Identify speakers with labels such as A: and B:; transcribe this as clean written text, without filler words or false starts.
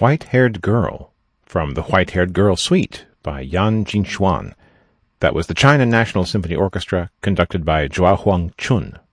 A: White-Haired Girl from the White-Haired Girl Suite by Yan Jinxuan. That was the China National Symphony Orchestra, conducted by Zhua Huang Chun.